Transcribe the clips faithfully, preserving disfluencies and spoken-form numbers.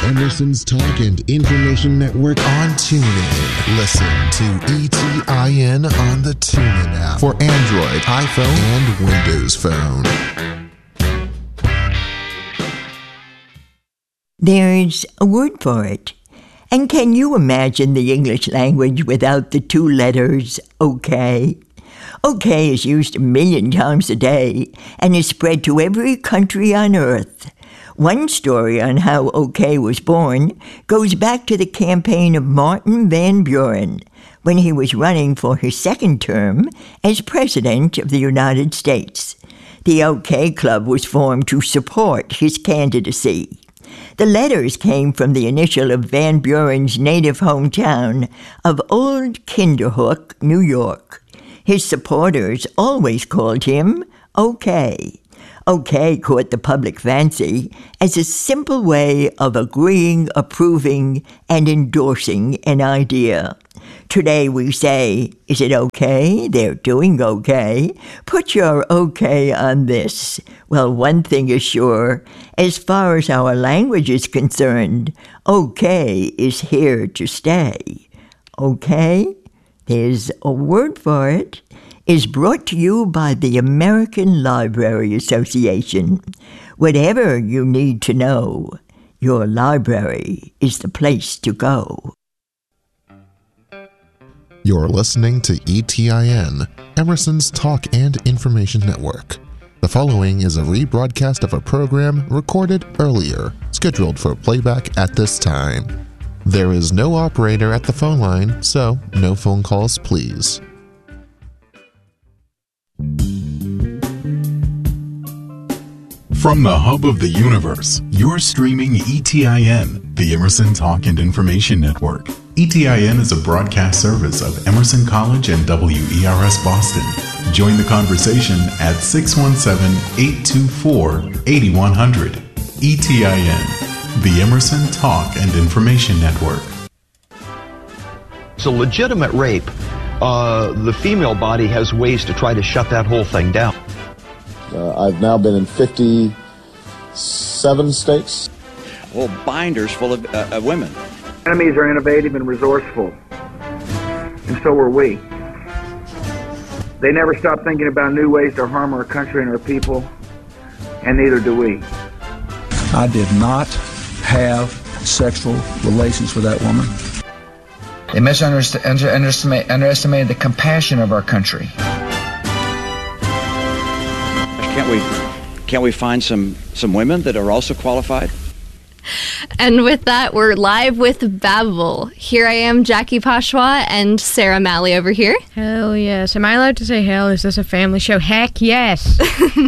Emerson's Talk and Information Network on TuneIn. Listen to E T I N on the TuneIn app for Android, iPhone, and Windows Phone. There's a word for it. And can you imagine the English language without the two letters okay? Okay is used a million times a day and is spread to every country on earth. One story on how OK was born goes back to the campaign of Martin Van Buren when he was running for his second term as President of the United States. The OK Club was formed to support his candidacy. The letters came from the initial of Van Buren's native hometown of Old Kinderhook, New York. His supporters always called him OK. OK caught the public fancy as a simple way of agreeing, approving, and endorsing an idea. Today we say, is it okay? They're doing okay. Put your okay on this. Well, one thing is sure, as far as our language is concerned, okay is here to stay. Okay? There's a word for it. Is brought to you by the American Library Association. Whatever you need to know, your library is the place to go. You're listening to E T I N, Emerson's Talk and Information Network. The following is a rebroadcast of a program recorded earlier, scheduled for playback at this time. There is no operator at the phone line, so no phone calls, please. From the hub of the universe, you're streaming E T I N, the Emerson Talk and Information Network. E T I N is a broadcast service of Emerson College and W E R S Boston. Join the conversation at six one seven, eight two four, eight one zero zero. E T I N, the Emerson Talk and Information Network. It's a legitimate rape. Uh, the female body has ways to try to shut that whole thing down. Uh, I've now been in fifty-seven states. Whole binders full of uh, uh, women. Enemies are innovative and resourceful, and so are we. They never stop thinking about new ways to harm our country and our people, and neither do we. I did not have sexual relations with that woman. They misunderestimated underestimate, underestimated the compassion of our country. Can't we, can't we find some, some women that are also qualified? And with that, we're live with Babble. Here I am, Jackie Pashwa, and Sarah Malley over here. Hell yes. Am I allowed to say hell? Is this a family show? Heck yes.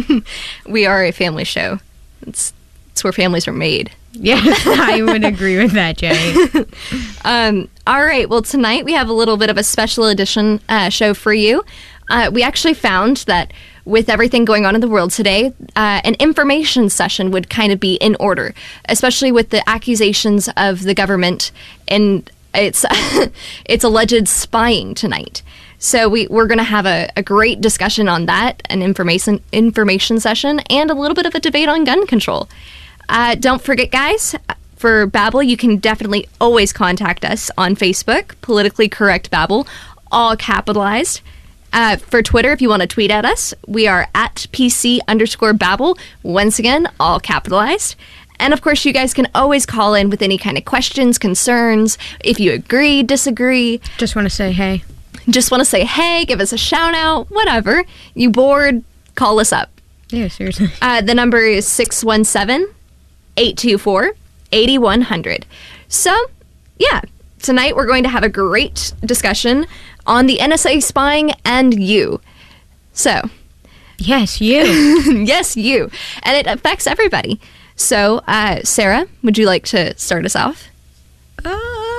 We are a family show. It's, it's where families are made. Yes, I would agree with that, Jay. um, all right. Well, tonight we have a little bit of a special edition uh, show for you. Uh, we actually found that with everything going on in the world today, uh, an information session would kind of be in order, especially with the accusations of the government and its its alleged spying tonight. So we, we're going to have a, a great discussion on that, an information information session, and a little bit of a debate on gun control. Uh, don't forget, guys, for Babble, you can definitely always contact us on Facebook, Politically Correct Babble, all capitalized. Uh, for Twitter, if you want to tweet at us, we are at PC underscore Babble. Once again, all capitalized. And of course, you guys can always call in with any kind of questions, concerns, if you agree, disagree. Just want to say hey. Just want to say hey, give us a shout out, whatever. You bored, call us up. Yeah, seriously. Uh, the number is six one seven, eight two four, eight one zero zero. So, yeah, tonight we're going to have a great discussion on the N S A spying and you. So. Yes, you. Yes, you. And it affects everybody. So, uh, Sarah, would you like to start us off? Uh,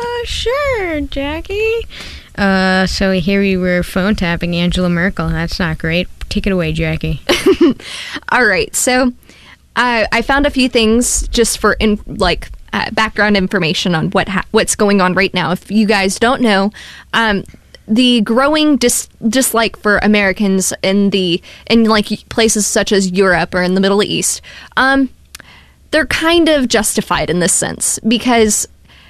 sure, Jackie. Uh, so here we were phone tapping Angela Merkel. That's not great. Take it away, Jackie. All right. So, uh, I found a few things just for, in, like, uh, background information on what ha- what's going on right now. If you guys don't know, um, the growing dis- dislike for Americans in the in like places such as Europe or in the Middle East, um, they're kind of justified in this sense because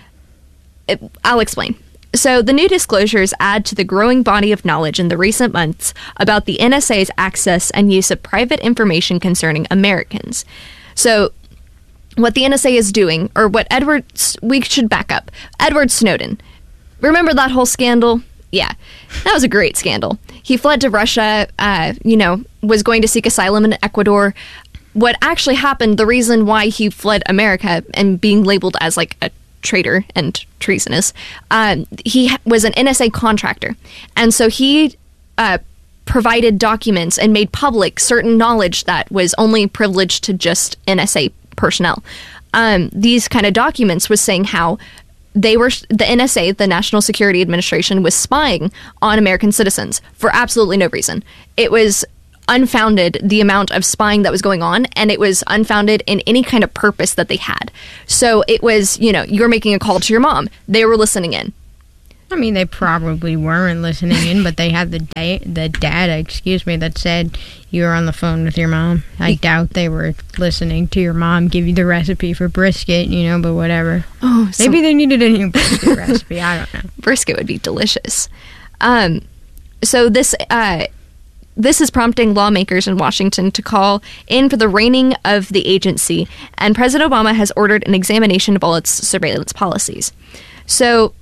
it, I'll explain. So the new disclosures add to the growing body of knowledge in the recent months about the N S A's access and use of private information concerning Americans. So what the N S A is doing, or what Edward, we should back up. Edward Snowden. Remember that whole scandal? Yeah, that was a great scandal. He fled to Russia, uh, you know, was going to seek asylum in Ecuador. What actually happened, the reason why he fled America and being labeled as like a traitor and treasonous, um, he was an N S A contractor. And so he uh, provided documents and made public certain knowledge that was only privileged to just N S A personnel. Um, these kind of documents was saying how they were, the N S A, the National Security Administration, was spying on American citizens for absolutely no reason. It was unfounded, the amount of spying that was going on, and it was unfounded in any kind of purpose that they had. So it was, you know, you're making a call to your mom. They were listening in. I mean, they probably weren't listening in, but they had the da- the data, excuse me, that said you were on the phone with your mom. I doubt they were listening to your mom give you the recipe for brisket, you know, but whatever. Oh, some- maybe they needed a new brisket recipe. I don't know. Brisket would be delicious. Um, so this uh, this is prompting lawmakers in Washington to call in for the reining of the agency, and President Obama has ordered an examination of all its surveillance policies. So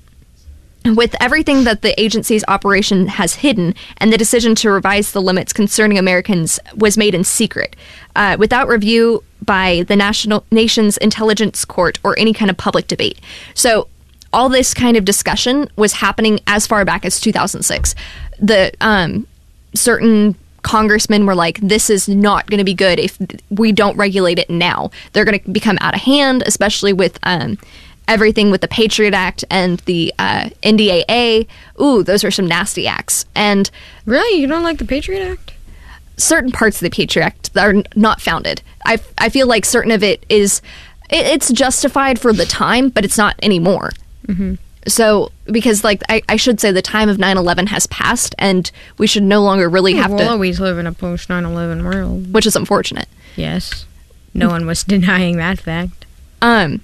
with everything that the agency's operation has hidden, and the decision to revise the limits concerning Americans was made in secret, uh, without review by the national nation's intelligence court or any kind of public debate. So all this kind of discussion was happening as far back as two thousand six. The um, certain congressmen were like, this is not going to be good if we don't regulate it now. They're going to become out of hand, especially with um, everything with the Patriot Act and the uh, N D A A. Ooh, those are some nasty acts. And really, you don't like the Patriot Act? Certain parts of the Patriot Act are not founded. I, I feel like certain of it is, it, it's justified for the time, but it's not anymore. Mm-hmm. So, because, like, I, I should say the time of nine eleven has passed, and we should no longer really have we'll to... We'll always live in a post nine eleven world. Which is unfortunate. Yes. No one was denying that fact. Um,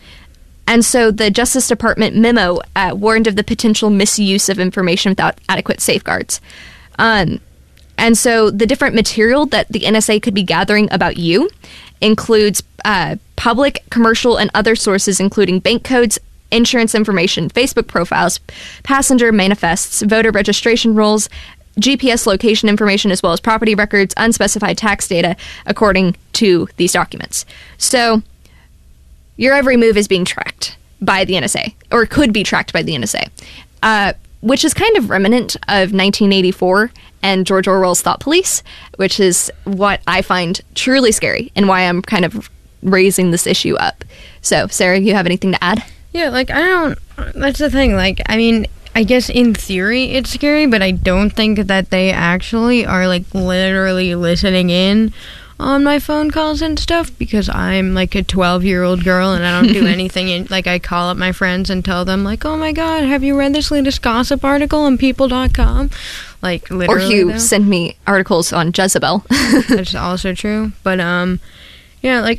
and so the Justice Department memo uh, warned of the potential misuse of information without adequate safeguards. Um, and so the different material that the N S A could be gathering about you includes uh, public, commercial, and other sources, including bank codes, insurance information, Facebook profiles, passenger manifests, voter registration rolls, G P S location information, as well as property records, unspecified tax data, according to these documents. So your every move is being tracked by the N S A, or could be tracked by the N S A, uh, which is kind of remnant of nineteen eighty-four and George Orwell's Thought Police, which is what I find truly scary and why I'm kind of raising this issue up. So, Sarah, you have anything to add? Yeah, like, I don't... That's the thing. Like, I mean, I guess in theory it's scary, but I don't think that they actually are, like, literally listening in on my phone calls and stuff, because I'm, like, a twelve-year-old girl and I don't do anything. In, like, I call up my friends and tell them, like, oh, my God, have you read this latest gossip article on people dot com? Like, literally. Or you though. send me articles on Jezebel. That's also true. But, um, yeah, like,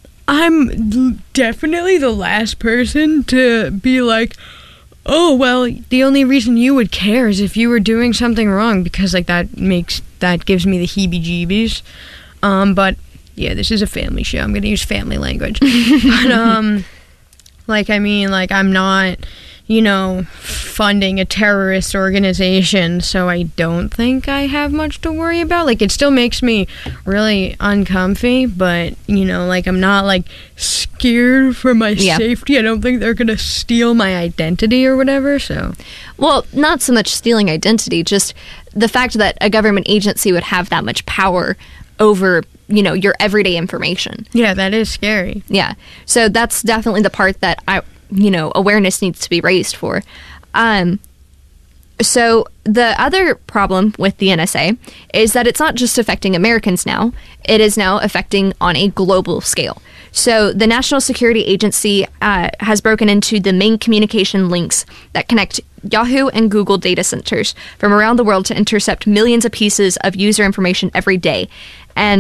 I'm definitely the last person to be like, oh, well, the only reason you would care is if you were doing something wrong, because, like, that makes, that gives me the heebie-jeebies. Um, but, yeah, this is a family show. I'm gonna use family language. But, um, like, I mean, like, I'm not, you know, funding a terrorist organization, so I don't think I have much to worry about. Like, it still makes me really uncomfy, but, you know, like, I'm not, like, scared for my yeah. safety. I don't think they're gonna steal my identity or whatever, so. Well, not so much stealing identity, just the fact that a government agency would have that much power over, you know, your everyday information. Yeah, that is scary. Yeah. So that's definitely the part that I, you know, awareness needs to be raised for. Um, so the other problem with the N S A is that it's not just affecting Americans now. It is now affecting on a global scale. So the National Security Agency uh, has broken into the main communication links that connect Yahoo and Google data centers from around the world to intercept millions of pieces of user information every day. And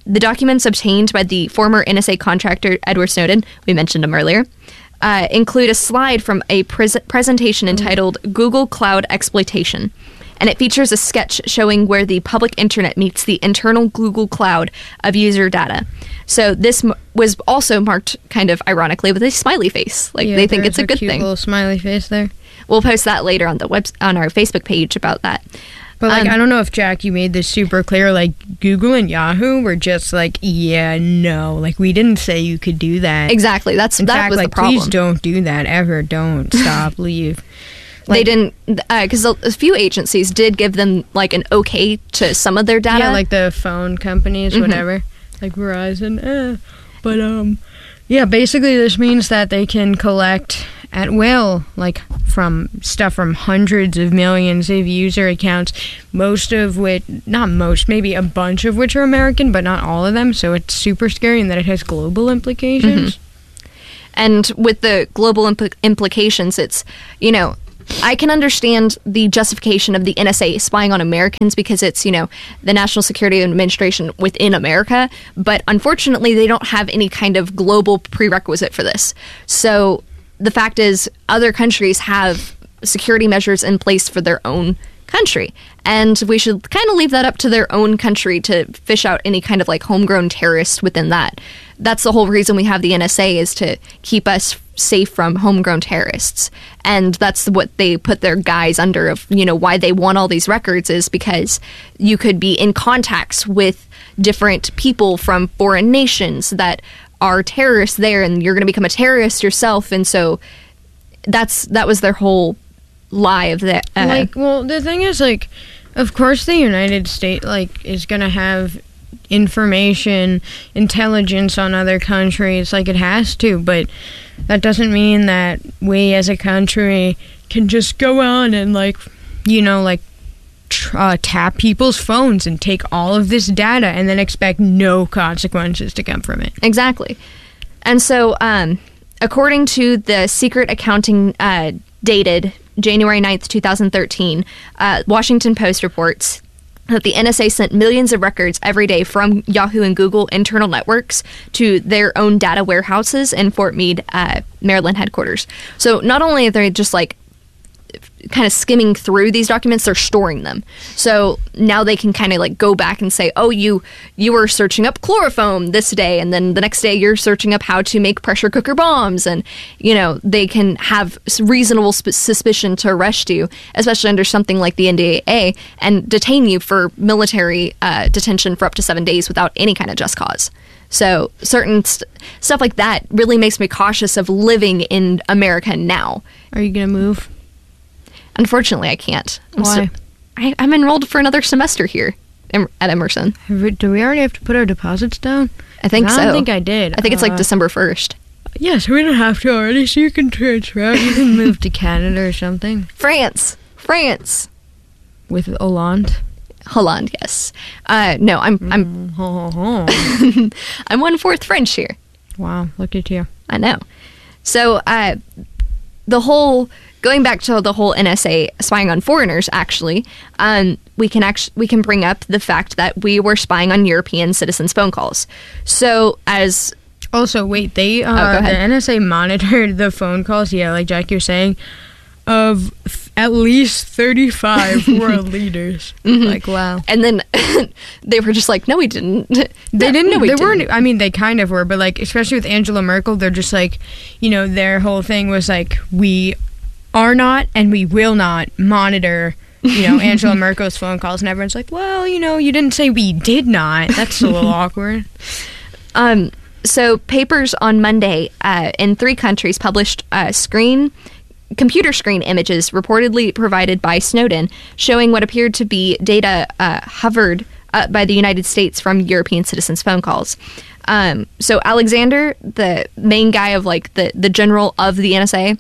the documents obtained by the former N S A contractor Edward Snowden, we mentioned him earlier, uh, include a slide from a pres- presentation entitled Google Cloud Exploitation. And it features a sketch showing where the public internet meets the internal Google Cloud of user data. So this m- was also marked, kind of ironically, with a smiley face. Like, yeah, they think it's a a good cute thing. Little smiley face there. We'll post that later on the web on our Facebook page about that. But, like, Um, I don't know if, Jack, you made this super clear. Like, Google and Yahoo were just like, yeah, no. Like, we didn't say you could do that. Exactly. That's In that fact, was like, the problem. please don't do that ever. Don't. Stop. Leave. They didn't, because uh, a few agencies did give them, like, an okay to some of their data. Yeah, like the phone companies, Mhm. whatever. Like Verizon. Eh. But, um, yeah, basically this means that they can collect at will, like, from stuff from hundreds of millions of user accounts, most of which, not most, maybe a bunch of which are American, but not all of them. So it's super scary in that it has global implications. Mm-hmm. And with the global impl- implications, it's, you know, I can understand the justification of the N S A spying on Americans because it's, you know, the National Security Administration within America, but unfortunately they don't have any kind of global prerequisite for this. So the fact is, other countries have security measures in place for their own country, and we should kind of leave that up to their own country to fish out any kind of like homegrown terrorist within that. That's the whole reason we have the N S A, is to keep us safe from homegrown terrorists. And that's what they put their guys under, of, you know, why they want all these records, is because you could be in contacts with different people from foreign nations that are terrorists there, and you're going to become a terrorist yourself. And so that's that was their whole lie of that. Uh, Like, well, the thing is, like, of course the United States, like, is going to have information, intelligence on other countries, like it has to, but that doesn't mean that we as a country can just go on and, like, you know, like, tr- uh, tap people's phones and take all of this data and then expect no consequences to come from it. Exactly. And so, um, according to the Secret Accounting uh, dated January ninth, twenty thirteen, uh, Washington Post reports that the N S A sent millions of records every day from Yahoo and Google internal networks to their own data warehouses in Fort Meade, uh, Maryland headquarters. So not only are they just like kind of skimming through these documents, they're storing them. So now they can kind of like go back and say, oh, you you were searching up chloroform this day, and then the next day you're searching up how to make pressure cooker bombs. And, you know, they can have reasonable sp- suspicion to arrest you, especially under something like the N D A A, and detain you for military uh, detention for up to seven days without any kind of just cause. So certain st- stuff like that really makes me cautious of living in America now. Are you going to move? Unfortunately, I can't. I'm Why? so- I, I'm enrolled for another semester here em- at Emerson. Have we- Do we already have to put our deposits down? I think I so. don't think I did. I think it's like Uh, December first. Yes, we don't have to already, so you can transfer out. You can move to Canada or something. France. France. With Hollande? Hollande, yes. Uh, no, I'm I'm Mm. I'm one fourth French here. Wow, look at you. I know. So uh, the whole going back to the whole N S A spying on foreigners, actually, um, we can actually we can bring up the fact that we were spying on European citizens' phone calls. So as Also, wait, they uh, Oh, go ahead. the N S A monitored the phone calls. Yeah, like Jack, you're saying, of f- at least thirty-five world leaders. Mhm. Like, wow. And then they were just like, no, we didn't. They didn't. No, we they didn't. weren't. I mean, they kind of were, but like, especially with Angela Merkel, they're just like, you know, their whole thing was like, we are not and we will not monitor, you know, Angela Merkel's phone calls, and everyone's like, well, you know, you didn't say we did not. That's a little awkward. Um. So papers on Monday uh, in three countries published uh, screen. computer screen images reportedly provided by Snowden showing what appeared to be data uh, hovered uh, by the United States from European citizens' phone calls. Um, so Alexander, the main guy of like the, the general of the N S A,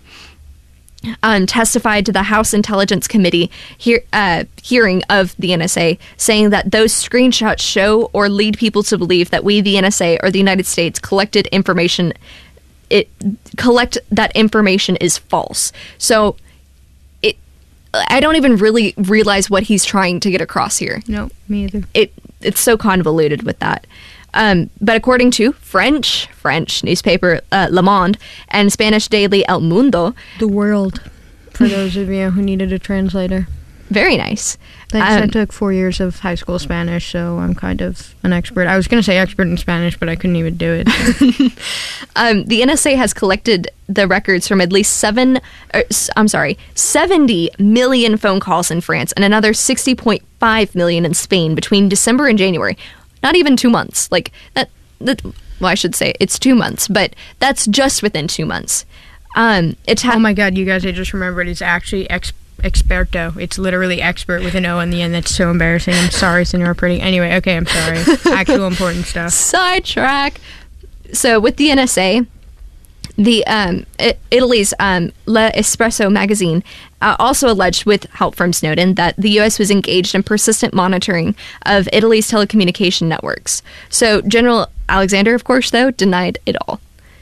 um, testified to the House Intelligence Committee hear, uh, hearing of the N S A, saying that those screenshots show or lead people to believe that we, the N S A, or the United States, collected information It collect that information is false. So it I don't even really realize what he's trying to get across here. No, me either. It it's so convoluted with that. Um, but according to French French newspaper uh, Le Monde and Spanish daily El Mundo, the World, for those of you who needed a translator. Very nice. Thanks. Um, I took four years of high school Spanish, so I'm kind of an expert. I was going to say expert in Spanish, but I couldn't even do it. So. um, the N S A has collected the records from at least seven, er, I'm sorry, seventy million phone calls in France and another sixty point five million in Spain between December and January. Not even two months. Like that, that well, I should say it's two months, but that's just within two months. Um, it's ha- oh my God, you guys, I just remembered it's actually ex- experto. It's literally expert with an O in the end. That's so embarrassing. I'm sorry, Senor Pretty. Anyway, okay, I'm sorry. Actual important stuff. Sidetrack. So with the N S A, the um, I- Italy's um, L'Espresso magazine uh, also alleged, with help from Snowden, that the U S was engaged in persistent monitoring of Italy's telecommunication networks. So General Alexander, of course, though, denied it all.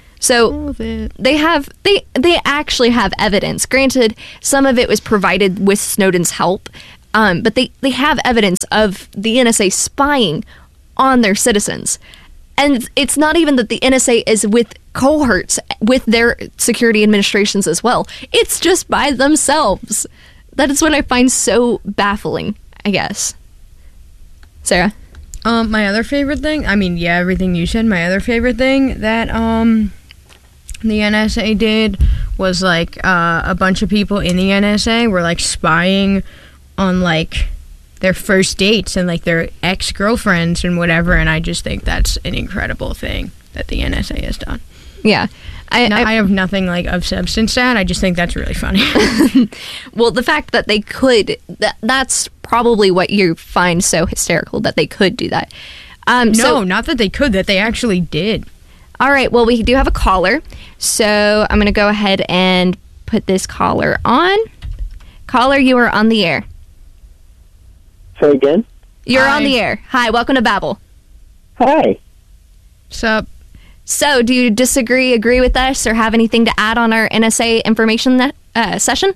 So they have they they actually have evidence. Granted, some of it was provided with Snowden's help, um, but they, they have evidence of the N S A spying on their citizens. And it's not even that the N S A is with cohorts with their security administrations as well. It's just by themselves. That is what I find so baffling, I guess. Sarah? Um, my other favorite thing, I mean, yeah, everything you said, my other favorite thing that um, the N S A did was, like, uh, a bunch of people in the N S A were, like, spying on, like, their first dates and, like, their ex-girlfriends and whatever, and I just think that's an incredible thing that the N S A has done. Yeah. I, no, I, I have nothing, like, of substance to that. I just think that's really funny. Well, the fact that they could, that, that's probably what you find so hysterical, that they could do that. Um, no, so, not that they could, that they actually did. All right, well, we do have a caller, so I'm going to go ahead and put this caller on. Caller, you are on the air. Say again? You're Hi. on the air. Hi, welcome to Babel. Hi. Sup? So, do you disagree, agree with us, or have anything to add on our N S A information that, uh, session?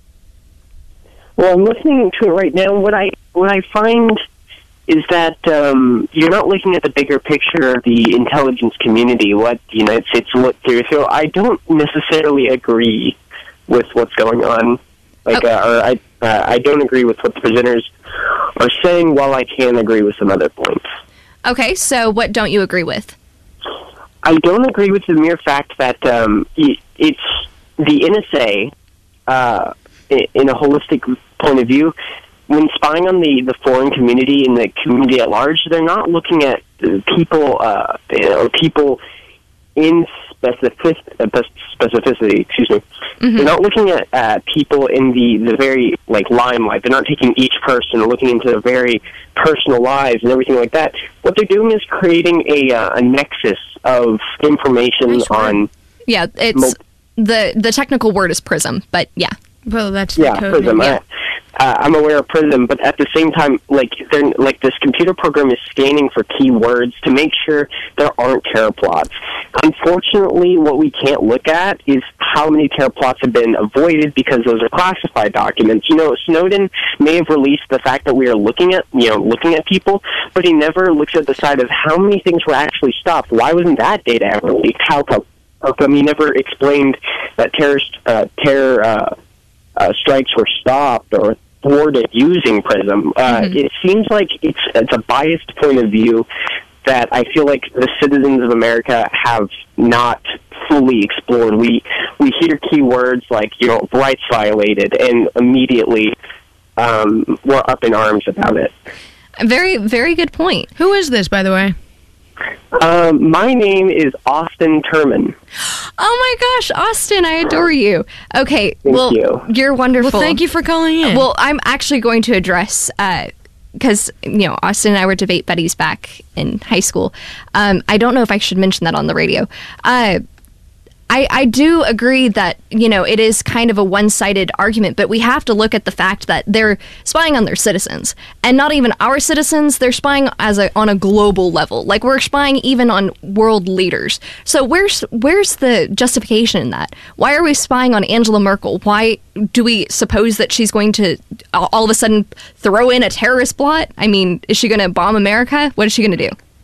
Well, I'm listening to it right now. What I what I find is that um, you're not looking at the bigger picture of the intelligence community, what the United States look through. So I don't necessarily agree with what's going on. Like, okay. uh, or I uh, I don't agree with what the presenters are saying, while I can agree with some other points. Okay, so what don't you agree with? I don't agree with the mere fact that um, it's the N S A, uh, in a holistic point of view, when spying on the, the foreign community and the community at large, they're not looking at people uh, or people in specific, uh, specificity. Excuse me. Mm-hmm. They're not looking at uh, people in the, the very like limelight. They're not taking each person and looking into their very personal lives and everything like that. What they're doing is creating a uh, a nexus of information on. Yeah, it's mul- the the technical word is PRISM, but yeah. Well, that's yeah, the code PRISM. name, yeah. I, uh, I'm aware of PRISM, but at the same time, like they're like this computer program is scanning for keywords to make sure there aren't terror plots. Unfortunately, what we can't look at is how many terror plots have been avoided because those are classified documents. You know, Snowden may have released the fact that we are looking at, you know, looking at people, but he never looks at the side of how many things were actually stopped. Why wasn't that data ever leaked? How come? How come he never explained that terrorist uh, terror uh, uh, strikes were stopped or thwarted using PRISM? Uh, mm-hmm. It seems like it's it's a biased point of view that I feel like the citizens of America have not fully explored. We we hear keywords like, you know, rights violated, and immediately um, we're up in arms about it. Very, very good point. Who is this, by the way? Um, my name is Austin Terman. Oh my gosh, Austin, I adore you. Okay, thank well, you. You're wonderful. Well, thank you for calling in. Well, I'm actually going to address, because, uh, you know, Austin and I were debate buddies back in high school. Um, I don't know if I should mention that on the radio. Uh, I, I do agree that, you know, it is kind of a one-sided argument, but we have to look at the fact that they're spying on their citizens. And not even our citizens, they're spying as a, on a global level. Like, we're spying even on world leaders. So where's where's the justification in that? Why are we spying on Angela Merkel? Why do we suppose that she's going to all of a sudden throw in a terrorist plot? I mean, is she going to bomb America? What is she going to do?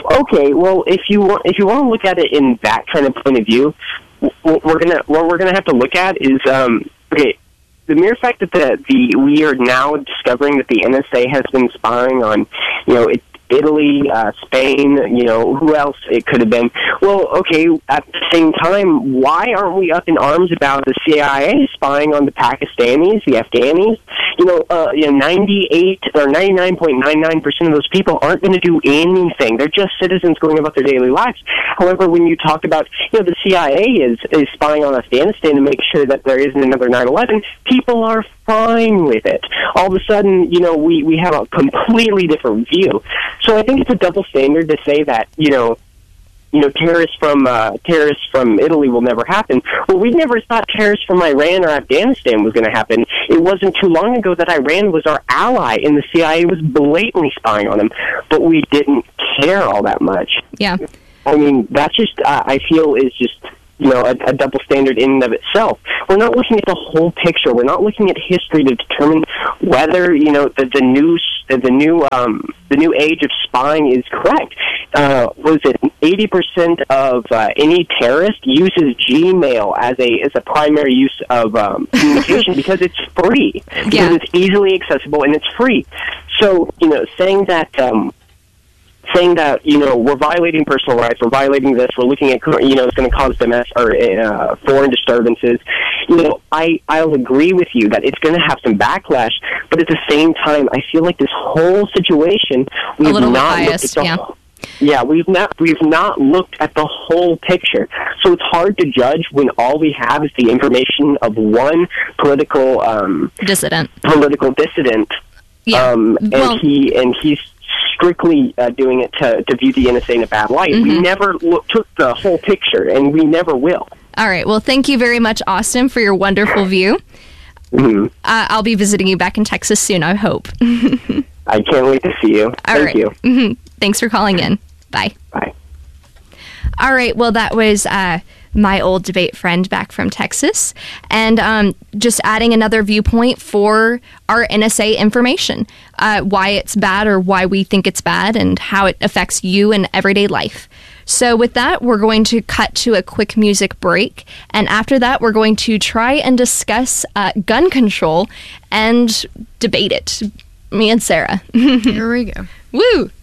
Okay, well, if you want, if you want to look at it in that kind of point of view, what we're gonna what we're gonna have to look at is um, okay. The mere fact that the, the we are now discovering that the N S A has been spying on, you know, it, Italy, uh, Spain, you know, who else it could have been. Well, okay, at the same time, why aren't we up in arms about the C I A spying on the Pakistanis, the Afghanis? You know, uh, you know, ninety-eight or ninety-nine point nine nine percent of those people aren't going to do anything. They're just citizens going about their daily lives. However, when you talk about, you know, the C I A is, is spying on Afghanistan to make sure that there isn't another nine eleven, people are fine with it. All of a sudden, you know, we, we have a completely different view. So I think it's a double standard to say that, you know, you know, terrorists from uh, terrorists from Italy will never happen. Well, we never thought terrorists from Iran or Afghanistan was going to happen. It wasn't too long ago that Iran was our ally, and the C I A was blatantly spying on them, but we didn't care all that much. Yeah. I mean, that's just, uh, I feel, is just, you know, a, a double standard in and of itself. We're not looking at the whole picture. We're not looking at history to determine whether, you know, the, the new the new um, the new age of spying is correct. Uh, was it eighty percent of uh, any terrorist uses Gmail as a as a primary use of um, communication because it's free, because yeah. it's easily accessible and it's free. So, you know, saying that. Um, saying that, you know, we're violating personal rights, we're violating this, we're looking at, you know, it's going to cause domestic or uh, foreign disturbances. You know, I, I'll agree with you that it's going to have some backlash, but at the same time, I feel like this whole situation, we've not biased, looked at the yeah. whole, yeah, we've not we've not looked at the whole picture. So it's hard to judge when all we have is the information of one political um, dissident. Political dissident. Yeah. Um, and well, he and he's strictly uh, doing it to, to view the N S A in a bad light. Mm-hmm. We never look, took the whole picture, and we never will. All right. Well, thank you very much, Austin, for your wonderful view. Mm-hmm. Uh, I'll be visiting you back in Texas soon, I hope. I can't wait to see you. All Thank right. you. Mm-hmm. Thanks for calling in. Bye. Bye. All right. Well, that was uh, my old debate friend back from Texas. And um, just adding another viewpoint for our N S A information, uh, why it's bad or why we think it's bad and how it affects you in everyday life. So with that, we're going to cut to a quick music break. And after that, we're going to try and discuss uh, gun control and debate it. Me and Sarah. Here we go. Woo!